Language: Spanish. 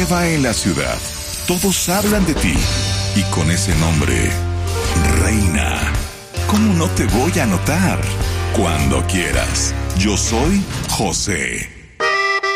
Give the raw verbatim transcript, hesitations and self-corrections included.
nueva en la ciudad. Todos hablan de ti. Y con ese nombre, Reina, ¿cómo no te voy a notar? Cuando quieras. Yo soy José.